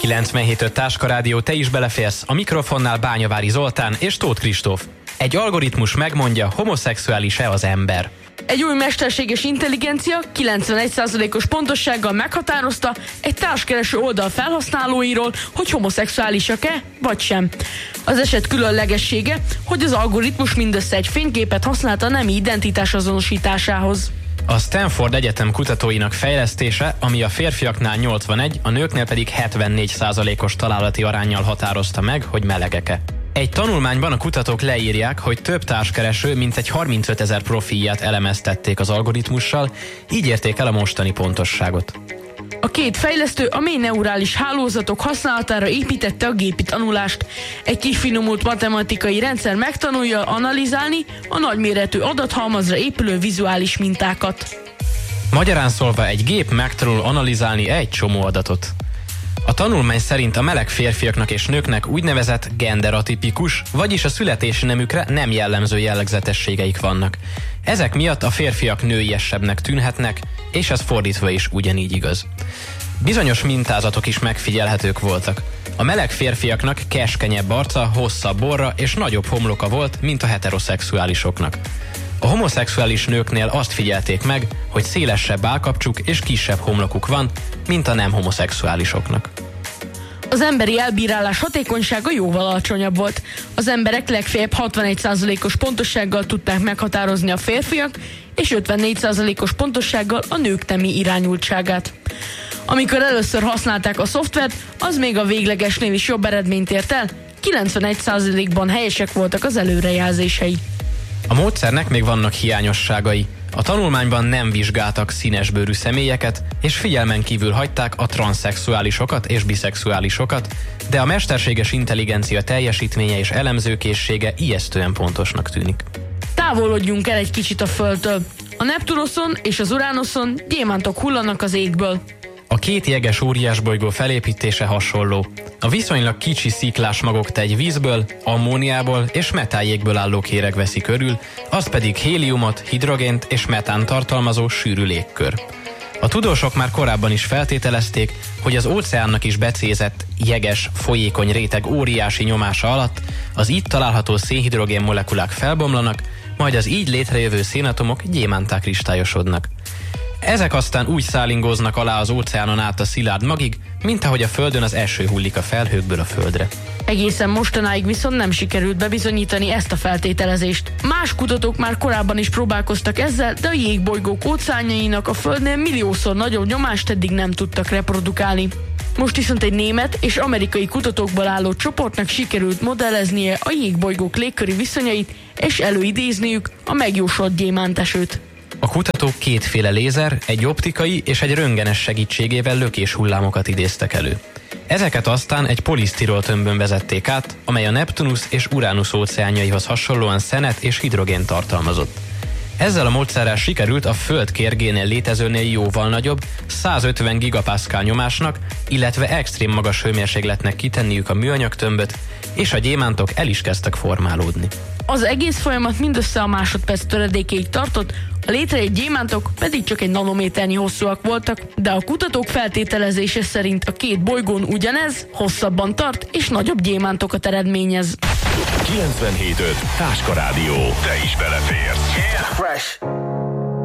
97.5 Táska Rádió, te is beleférsz, a mikrofonnál Bányavári Zoltán és Tóth Kristóf. Egy algoritmus megmondja, homoszexuális-e az ember. Egy új mesterséges intelligencia 91%-os pontossággal meghatározta egy társkereső oldal felhasználóiról, hogy homoszexuálisak-e, vagy sem. Az eset különlegessége, hogy az algoritmus mindössze egy fényképet használta nemi identitás azonosításához. A Stanford Egyetem kutatóinak fejlesztése, ami a férfiaknál 81, a nőknél pedig 74%-os találati aránnyal határozta meg, hogy melegek-e. Egy tanulmányban a kutatók leírják, hogy több társkereső mintegy 35 000 profilját elemeztették az algoritmussal, így érték el a mostani pontosságot. A két fejlesztő a mély neurális hálózatok használatára építette a gépi tanulást. Egy kifinomult matematikai rendszer megtanulja analizálni a nagyméretű adathalmazra épülő vizuális mintákat. Magyarán szólva, egy gép megtanul analizálni egy csomó adatot. A tanulmány szerint a meleg férfiaknak és nőknek úgynevezett genderatipikus, vagyis a születési nemükre nem jellemző jellegzetességeik vannak. Ezek miatt a férfiak nőiesebbnek tűnhetnek, és ez fordítva is ugyanígy igaz. Bizonyos mintázatok is megfigyelhetők voltak. A meleg férfiaknak keskenyebb arca, hosszabb orra és nagyobb homloka volt, mint a heteroszexuálisoknak. A homoszexuális nőknél azt figyelték meg, hogy szélesebb állkapcsuk és kisebb homlokuk van, mint a nem homoszexuálisoknak. Az emberi elbírálás hatékonysága jóval alacsonyabb volt. Az emberek legfeljebb 61%-os pontossággal tudták meghatározni a férfiak, és 54%-os pontossággal a nők nemi irányultságát. Amikor először használták a szoftvert, az még a véglegesnél is jobb eredményt ért el, 91%-ban helyesek voltak az előrejelzései. A módszernek még vannak hiányosságai. A tanulmányban nem vizsgáltak színesbőrű személyeket, és figyelmen kívül hagyták a transzszexuálisokat és biszexuálisokat, de a mesterséges intelligencia teljesítménye és elemzőkészsége ijesztően pontosnak tűnik. Távolodjunk el egy kicsit a Földtől. A Neptunoszon és az Uránoszon gyémántok hullanak az égből. A két jeges óriásbolygó felépítése hasonló. A viszonylag kicsi sziklás magoktegy vízből, ammóniából és metáljégből álló kéreg veszi körül, az pedig héliumot, hidrogént és metánt tartalmazó sűrű légkör. A tudósok már korábban is feltételezték, hogy az óceánnak is becézett, jeges, folyékony réteg óriási nyomása alatt az itt található szénhidrogén molekulák felbomlanak, majd az így létrejövő szénatomok gyémánttá kristályosodnak. Ezek aztán úgy szálingóznak alá az óceánon át a szilárd magig, mint ahogy a Földön az eső hullik a felhőkből a földre. Egészen mostanáig viszont nem sikerült bebizonyítani ezt a feltételezést. Más kutatók már korábban is próbálkoztak ezzel, de a jégbolygók óceánjainak a Földnél milliószor nagyobb nyomást eddig nem tudtak reprodukálni. Most viszont egy német és amerikai kutatókból álló csoportnak sikerült modelleznie a jégbolygók légköri viszonyait, és előidézniük a megjósolt gyémántesőt. A kutatók kétféle lézer, egy optikai és egy röntgenes segítségével lökéshullámokat idéztek elő. Ezeket aztán egy polisztirol tömbön vezették át, amely a Neptunusz és Uránusz óceánjaihoz hasonlóan szenet és hidrogént tartalmazott. Ezzel a módszerrel sikerült a Föld kérgénél létezőnél jóval nagyobb, 150 gigapaszkál nyomásnak, illetve extrém magas hőmérsékletnek kitenniük a műanyag tömböt, és a gyémántok el is kezdtek formálódni. Az egész folyamat mindössze a másodperc töredékéig tartott, a létrejött gyémántok pedig csak egy nanométernyi hosszúak voltak, de a kutatók feltételezése szerint a két bolygón ugyanez hosszabban tart és nagyobb gyémántokat eredményez. 97.5 Táska Rádió. Te is beleférsz. Yeah, fresh.